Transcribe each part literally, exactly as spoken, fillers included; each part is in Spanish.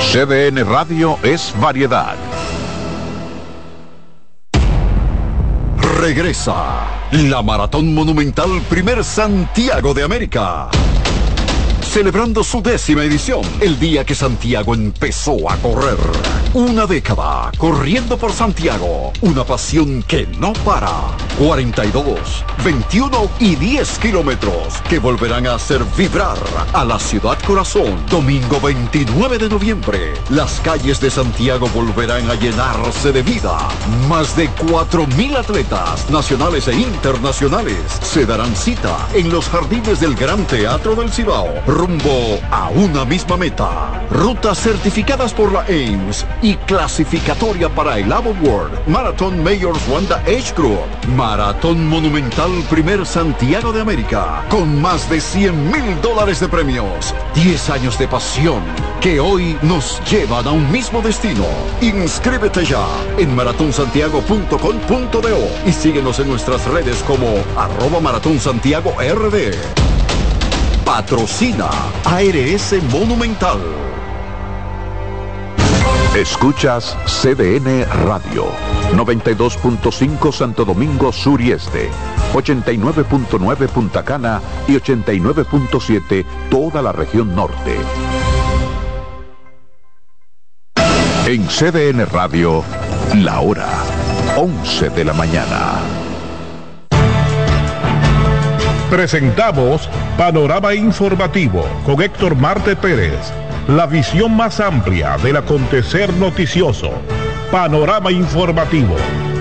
C D N Radio es variedad. Regresa la Maratón Monumental Primer Santiago de América. Celebrando su décima edición, el día que Santiago empezó a correr. Una década corriendo por Santiago, una pasión que no para. cuarenta y dos, veintiuno y diez kilómetros que volverán a hacer vibrar a la ciudad corazón. Domingo veintinueve de noviembre, las calles de Santiago volverán a llenarse de vida. Más de cuatro mil atletas nacionales e internacionales se darán cita en los jardines del Gran Teatro del Cibao, rumbo a una misma meta. Rutas certificadas por la A I M S y clasificatoria para el Avo World Marathon Mayors Wanda Age Group. Maratón Monumental Primer Santiago de América, con más de cien mil dólares de premios. diez años de pasión que hoy nos llevan a un mismo destino. Inscríbete ya en maratonsantiago punto com punto do y síguenos en nuestras redes como arroba Maratón Santiago R D. Patrocina A R S Monumental. Escuchas C D N Radio, noventa y dos punto cinco Santo Domingo Sur y Este, ochenta y nueve punto nueve Punta Cana y ochenta y nueve punto siete toda la región norte. En C D N Radio, la hora once de la mañana. Presentamos Panorama Informativo con Héctor Marte Pérez. La visión más amplia del acontecer noticioso. Panorama Informativo.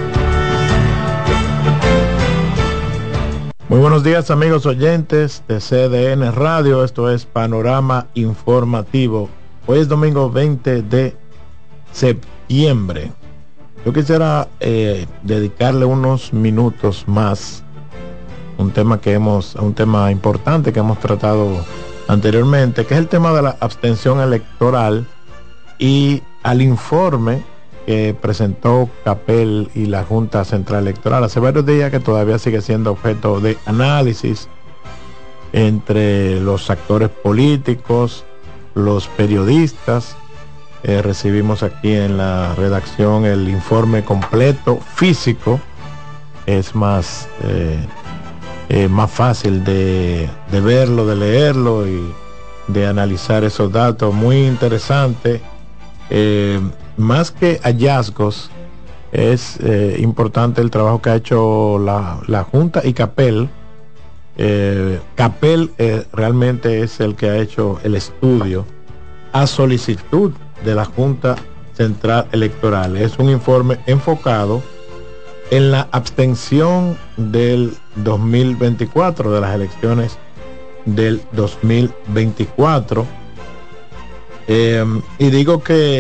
Muy buenos días, amigos oyentes de C D N Radio. Esto es Panorama Informativo. Hoy es domingo veinte de septiembre. Yo quisiera eh, dedicarle unos minutos más un tema que hemos, un tema importante que hemos tratado anteriormente, que es el tema de la abstención electoral y al informe que presentó CAPEL y la Junta Central Electoral hace varios días, que todavía sigue siendo objeto de análisis entre los actores políticos, los periodistas. Eh, recibimos aquí en la redacción el informe completo físico. Es más eh, Eh, más fácil de, de verlo, de leerlo y de analizar esos datos. Muy interesante. Eh, más que hallazgos, es eh, importante el trabajo que ha hecho la, la Junta y CAPEL. Eh, CAPEL eh, realmente es el que ha hecho el estudio a solicitud de la Junta Central Electoral. Es un informe enfocado en la abstención del dos mil veinticuatro, de las elecciones del dos mil veinticuatro. Eh, y digo que